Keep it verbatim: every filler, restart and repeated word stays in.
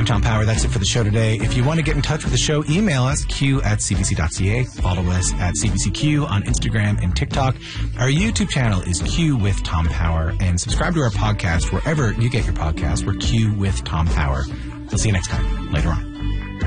Tom Power. That's it for the show today. If you want to get in touch with the show, email us, q at c b c dot c a. Follow us at C B C Q on Instagram and TikTok. Our YouTube channel is Q with Tom Power. And subscribe to our podcast wherever you get your podcast. We're Q with Tom Power. We'll see you next time. Later on.